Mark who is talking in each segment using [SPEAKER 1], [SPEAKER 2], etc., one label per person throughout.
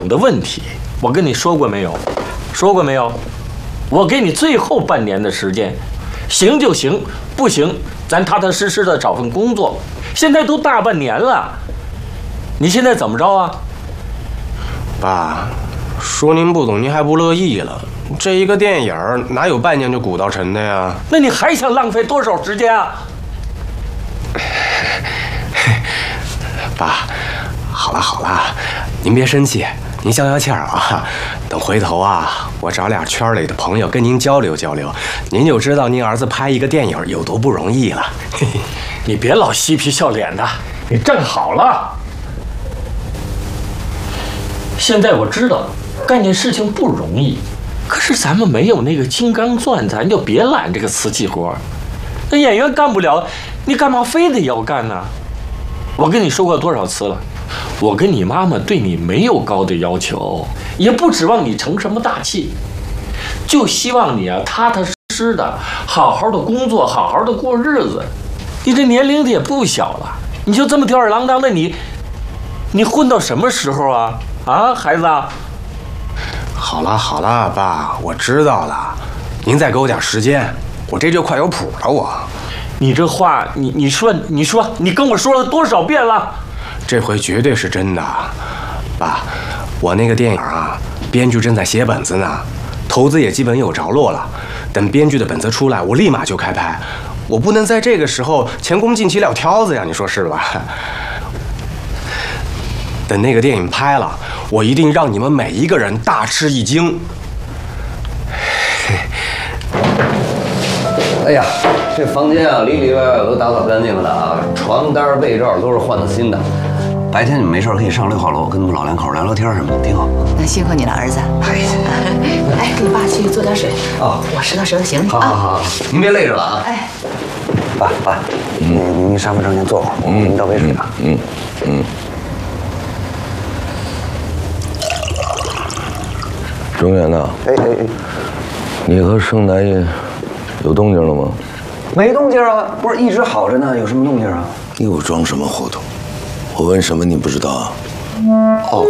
[SPEAKER 1] 的问题，我跟你说过没有？说过没有？我给你最后半年的时间，行就行，不行咱踏踏实实的找份工作。现在都大半年了，你现在怎么着啊？
[SPEAKER 2] 爸，说您不懂，您还不乐意了。这一个电影哪有半年就鼓捣成的呀？
[SPEAKER 1] 那你还想浪费多少时间啊？
[SPEAKER 2] 爸，好了好了，您别生气，您消消气儿啊。等回头啊，我找俩圈里的朋友跟您交流交流，您就知道您儿子拍一个电影有多不容易了。
[SPEAKER 1] 你别老嬉皮笑脸的，你站好了。现在我知道干件事情不容易，可是咱们没有那个金刚钻，咱就别揽这个瓷器活。那演员干不了，你干嘛非得要干呢？我跟你说过多少次了，我跟你妈妈对你没有高的要求，也不指望你成什么大器，就希望你啊踏踏实实的，好好的工作，好好的过日子。你这年龄也不小了，你就这么吊儿郎当的，你混到什么时候啊？啊，孩子啊！
[SPEAKER 2] 好了好了，爸，我知道了。您再给我点时间，我这就快有谱了。
[SPEAKER 1] 你这话，你说，你跟我说了多少遍了？
[SPEAKER 2] 这回绝对是真的，爸。我那个电影啊，编剧正在写本子呢，投资也基本有着落了。等编剧的本子出来，我立马就开拍。我不能在这个时候前功尽弃了挑子呀，你说是吧？等那个电影拍了，我一定让你们每一个人大吃一惊。
[SPEAKER 3] 哎呀，这房间啊，里里外外我都打扫干净了啊，床单、被罩都是换的新的。白天你们没事可以上6号楼，跟他们老两口聊聊天什么的，挺好。
[SPEAKER 4] 那辛苦你了，儿子。哎，给爸去做点水啊，我拾到拾到行李。
[SPEAKER 3] 好，您别累着了啊。哎，爸，您沙发上先坐会儿，我给您倒杯水啊。
[SPEAKER 5] 中原呐，你和盛南也有动静了吗？
[SPEAKER 3] 没动静啊，不是一直好着呢，有什么动静啊？
[SPEAKER 5] 又装什么糊涂？我问什么你不知道啊？
[SPEAKER 3] 哦，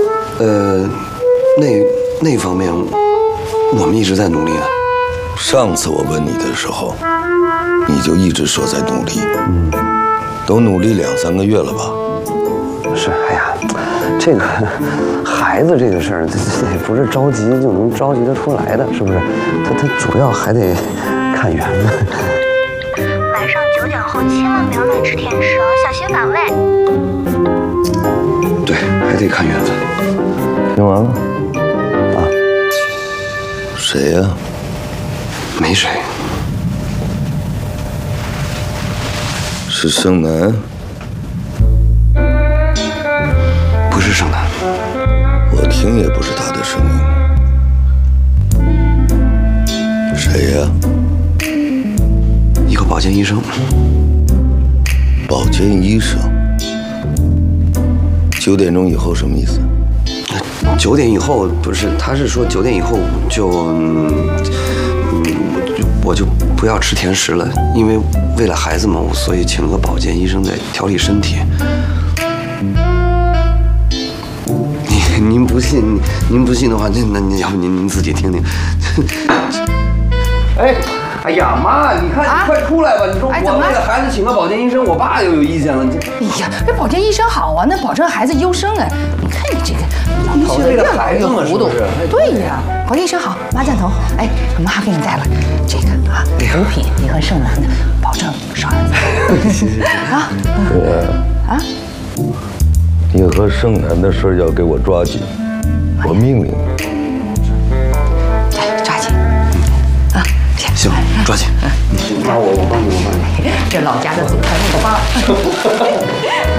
[SPEAKER 3] 那方面我们一直在努力呢。
[SPEAKER 5] 上次我问你的时候，你就一直说在努力。都努力2、3个月了吧？
[SPEAKER 3] 是，哎呀，这个孩子这个事儿，这不是着急就能着急得出来的，是不是？他主要还得看缘分。
[SPEAKER 6] 晚上9点后千万不要乱吃甜食哦，小心反胃。
[SPEAKER 3] 对，还得看缘分。
[SPEAKER 5] 听完了？
[SPEAKER 3] 啊？
[SPEAKER 5] 谁呀？
[SPEAKER 3] 没谁。
[SPEAKER 5] 是盛南？
[SPEAKER 3] 不是盛南。
[SPEAKER 5] 我听也不是他的声音。谁呀？
[SPEAKER 3] 一个保健医生。
[SPEAKER 5] 保健医生？9点钟以后什么意思
[SPEAKER 3] ？9点以后不是，他是说9点以后我就不要吃甜食了，因为为了孩子嘛，所以请了个保健医生在调理身体。您不信，您不信的话，那您要不您自己听听。哎呀妈！你看，你快出来吧！你说我为了孩子请个保健医生，我爸又有意见了。
[SPEAKER 4] 哎呀，这保健医生好啊，那保证孩子优生啊！你看你这个老去的越来越糊涂。对呀，保健医生好，妈赞同。哎，妈给你带了这个啊，补品，你和盛南的，保证生儿子。啊？
[SPEAKER 5] 你和盛南的事要给我抓紧，我命令你。
[SPEAKER 4] 抓紧。
[SPEAKER 3] 行，抓紧。我帮你。
[SPEAKER 4] 这老家的祖传那个帮。